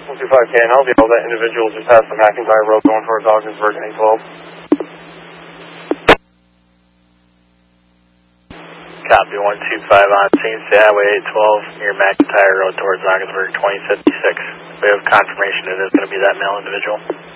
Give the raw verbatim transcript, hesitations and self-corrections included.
one two five K and L V L, that individual just passed the McIntyre Road going towards Augsburg and A twelve. Copy, one two five on scene, stay highway eight twelve near McIntyre Road towards Augsburg twenty fifty-six. We have confirmation it is going to be that male individual.